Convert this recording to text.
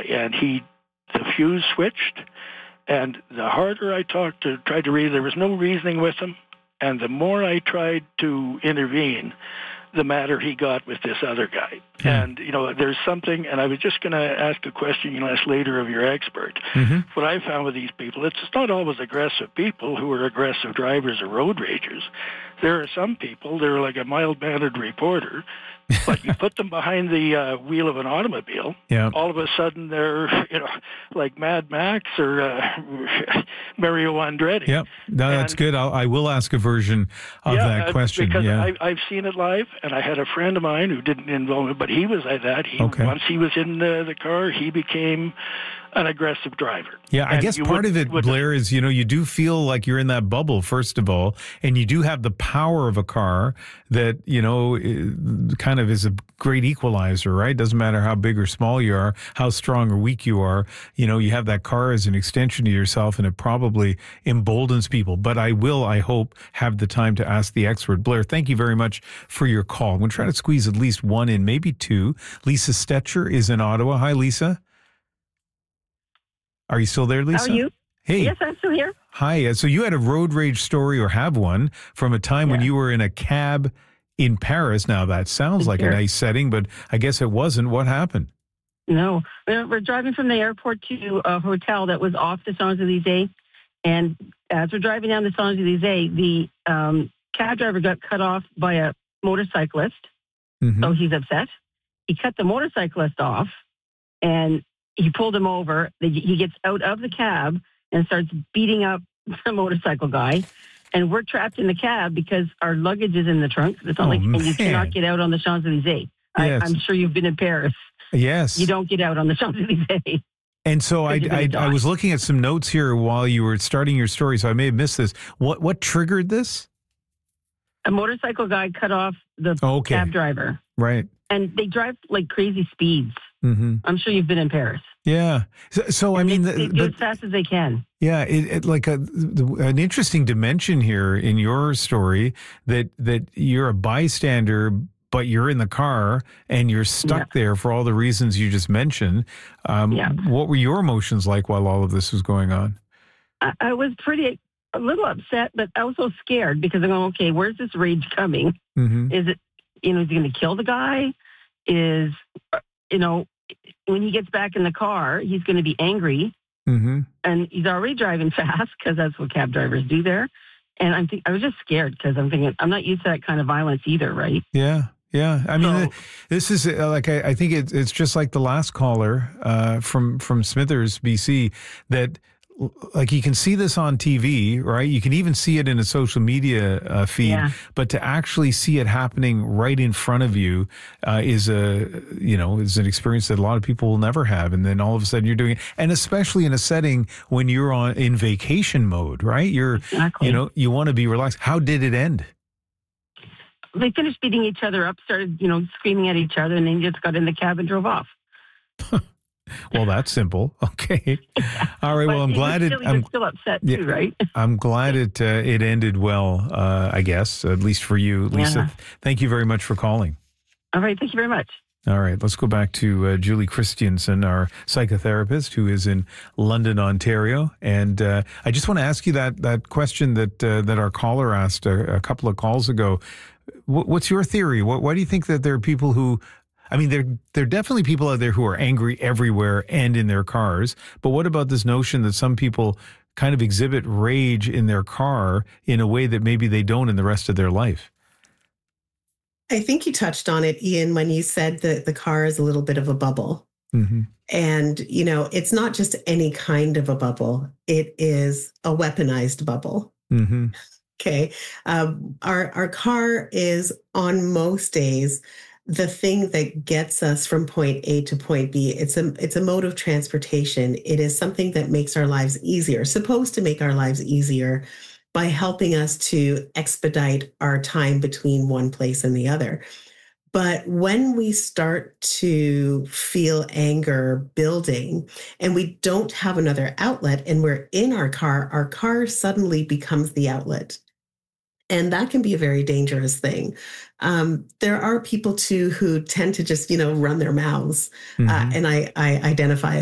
and the fuse switched. And the harder I tried to read, there was no reasoning with him. And the more I tried to intervene, the madder he got with this other guy. And, there's something, and I was just going to ask a question you asked later of your expert. What I found with these people, it's not always aggressive people who are aggressive drivers or road ragers. There are some people, they're like a mild-mannered reporter, but you put them behind the wheel of an automobile, all of a sudden they're, like Mad Max or Mario Andretti. Yep, no, that's good. I will ask a version of that question. Because I've seen it live, and I had a friend of mine who didn't involve me, but he was like that. Once he was in the car, he became an aggressive driver. Yeah, I guess part of it, Blair, is, you do feel like you're in that bubble, first of all, and you do have the power of a car that, kind of is a great equalizer, right? Doesn't matter how big or small you are, how strong or weak you are, you have that car as an extension to yourself, and it probably emboldens people. But I hope, have the time to ask the expert. Blair, thank you very much for your call. I'm going to try to squeeze at least one in, maybe two. Lisa Stetcher is in Ottawa. Hi, Lisa. Are you still there, Lisa? How are you? Hey. Yes, I'm still here. Hi. So you had a road rage story, or have one, from a time when you were in a cab in Paris. Now, that sounds like a nice setting, but I guess it wasn't. What happened? No. We're driving from the airport to a hotel that was off the Champs-Élysées. And as we're driving down the Champs-Élysées, the cab driver got cut off by a motorcyclist. So he's upset. He cut the motorcyclist off, and he pulled him over. He gets out of the cab and starts beating up the motorcycle guy. And we're trapped in the cab because our luggage is in the trunk. It's not and you cannot get out on the Champs-Élysées. Yes. I'm sure you've been in Paris. Yes. You don't get out on the Champs-Élysées. And so I was looking at some notes here while you were starting your story, so I may have missed this. What triggered this? A motorcycle guy cut off the cab driver. Right. And they drive like crazy speeds. I'm sure you've been in Paris. Yeah. So I mean, they go as fast as they can. Yeah. It like an interesting dimension here in your story that you're a bystander, but you're in the car and you're stuck there for all the reasons you just mentioned. What were your emotions like while all of this was going on? I was a little upset, but also scared because I'm going, okay, where's this rage coming? Is it, is he going to kill the guy? When he gets back in the car, he's going to be angry, and he's already driving fast because that's what cab drivers do there. And I was just scared because I'm thinking I'm not used to that kind of violence either, right? Yeah. Yeah, I mean, this is like I think it's just like the last caller from Smithers, BC, that like you can see this on TV, right? You can even see it in a social media feed, but to actually see it happening right in front of you is is an experience that a lot of people will never have. And then all of a sudden you're doing it, and especially in a setting when you're in vacation mode, right? You want to be relaxed. How did it end? They finished beating each other up, started, screaming at each other, and then just got in the cab and drove off. Well, that's simple. Okay. All right. Well, I'm glad I'm still upset too, right? I'm glad it ended well, I guess, at least for you, Lisa. Thank you very much for calling. All right. Thank you very much. All right. Let's go back to Julie Christiansen, our psychotherapist who is in London, Ontario. And I just want to ask you that question that our caller asked a couple of calls ago. What's your theory? Why do you think that there are people who, I mean, there are definitely people out there who are angry everywhere and in their cars. But what about this notion that some people kind of exhibit rage in their car in a way that maybe they don't in the rest of their life? I think you touched on it, Ian, when you said that the car is a little bit of a bubble. And, it's not just any kind of a bubble. It is a weaponized bubble. Okay. Our car is on most days the thing that gets us from point A to point B. It's a mode of transportation. It is something that makes our lives easier, supposed to make our lives easier by helping us to expedite our time between one place and the other. But when we start to feel anger building and we don't have another outlet and we're in our car suddenly becomes the outlet. And that can be a very dangerous thing. There are people too who tend to just, run their mouths. And I identify